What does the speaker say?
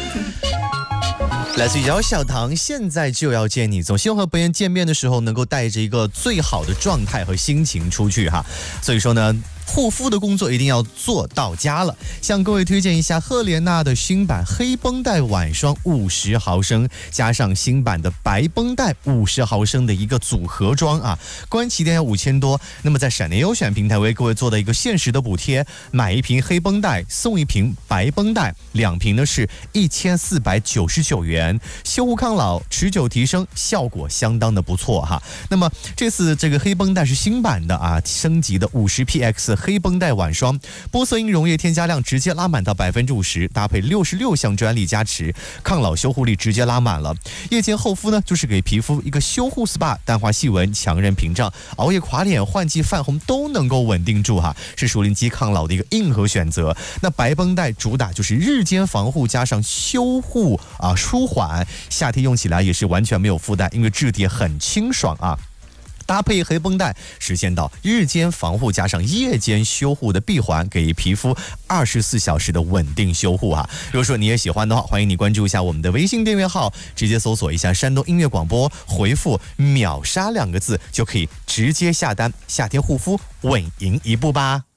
来自姚小棠，现在就要见你。总希望和别人见面的时候，能够带着一个最好的状态和心情出去哈。所以说呢，护肤的工作一定要做到家了。向各位推荐一下赫莲娜的新版黑绷带晚霜50毫升，加上新版的白绷带50毫升的一个组合装啊，官旗店要5000多。那么在闪电优选平台为各位做的一个限时的补贴，买一瓶黑绷带送一瓶白绷带，2瓶呢是1499元，修护抗老，持久提升，效果相当的不错哈。那么这次这个黑绷带是新版的啊，升级的50PX 黑绷带晚霜，玻色因溶液添加量直接拉满到50%，搭配66项专利加持，抗老修护力直接拉满了。夜间厚敷呢，就是给皮肤一个修护 SPA， 淡化细纹，强韧屏障，熬夜垮脸、换季泛红都能够稳定住哈，是熟龄肌抗老的一个硬核选择。那白绷带主打就是日间防护加上修护啊，舒缓，夏天用起来也是完全没有负担，因为质地很清爽啊。搭配黑绷带，实现到日间防护加上夜间修护的闭环，给皮肤24小时的稳定修护哈。如果说你也喜欢的话，欢迎你关注一下我们的微信订阅号，直接搜索一下山东音乐广播，回复秒杀2个字就可以直接下单，夏天护肤稳赢一步吧。